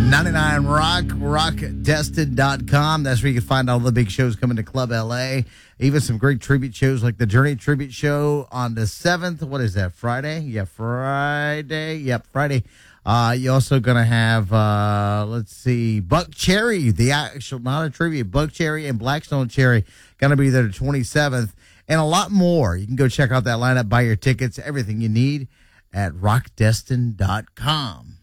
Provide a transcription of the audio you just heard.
99 Rock, rockdestin.com. That's where you can find all the big shows coming to Club LA. Even some great tribute shows like the Journey Tribute Show on the 7th. What is that, Friday? Yeah, Friday. Yep, Friday. You're also going to have, let's see, Buck Cherry, the actual, not a tribute, Buck Cherry and Blackstone Cherry, going to be there the 27th, and a lot more. You can go check out that lineup, buy your tickets, everything you need at rockdestin.com.